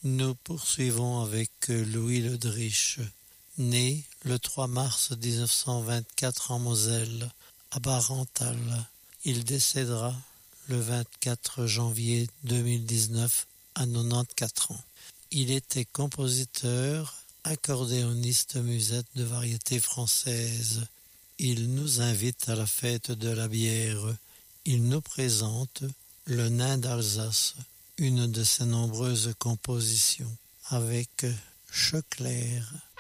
Nous poursuivons avec Louis Le Driche. Né le 3 mars 1924 en Moselle, à Barental, il décédera le 24 janvier 2019 à 94 ans. Il était compositeur, accordéoniste musette de variété française. Il nous invite à la fête de la bière. Il nous présente Le Nain d'Alsace, une de ses nombreuses compositions, avec Checlair.